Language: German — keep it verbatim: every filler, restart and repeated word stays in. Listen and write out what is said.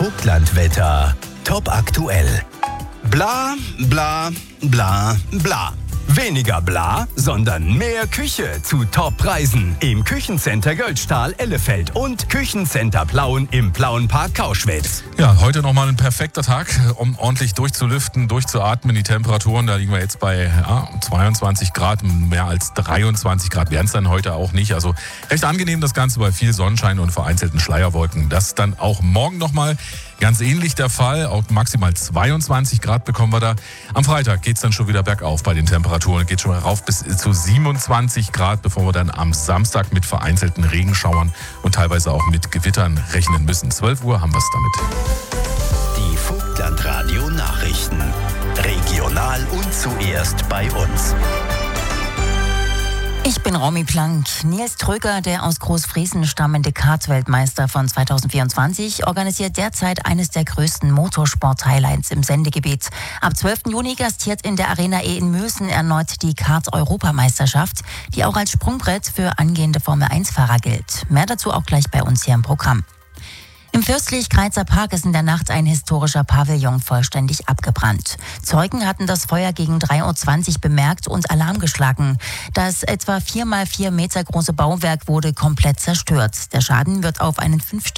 Vogtlandwetter. Top aktuell. Bla, bla, bla, bla. Weniger bla, sondern mehr Küche zu Top-Preisen im Küchencenter Göldstahl Ellefeld und Küchencenter Plauen im Plauenpark Kauschwitz. Ja, heute nochmal ein perfekter Tag, um ordentlich durchzulüften, durchzuatmen. Die Temperaturen, da liegen wir jetzt bei ja, zweiundzwanzig Grad, mehr als dreiundzwanzig Grad werden es dann heute auch nicht. Also recht angenehm das Ganze bei viel Sonnenschein und vereinzelten Schleierwolken. Das dann auch morgen nochmal ganz ähnlich der Fall. Auch maximal zweiundzwanzig Grad bekommen wir da. Am Freitag geht es dann schon wieder bergauf bei den Temperaturen. Geht schon mal rauf bis zu siebenundzwanzig Grad, bevor wir dann am Samstag mit vereinzelten Regenschauern und teilweise auch mit Gewittern rechnen müssen. zwölf Uhr haben wir es damit. Die Vogtlandradio Nachrichten. Regional und zuerst bei uns. Ich bin Romy Plank. Nils Tröger, der aus Großfriesen stammende Kart-Weltmeister von zweitausendvierundzwanzig, organisiert derzeit eines der größten Motorsport-Highlights im Sendegebiet. Ab zwölften Juni gastiert in der Arena E in Mösen erneut die Kart-Europameisterschaft, die auch als Sprungbrett für angehende Formel eins Fahrer gilt. Mehr dazu auch gleich bei uns hier im Programm. Im Fürstlich-Greizer Park ist in der Nacht ein historischer Pavillon vollständig abgebrannt. Zeugen hatten das Feuer gegen drei Uhr zwanzig bemerkt und Alarm geschlagen. Das etwa vier mal vier Meter große Bauwerk wurde komplett zerstört. Der Schaden wird auf einen fünf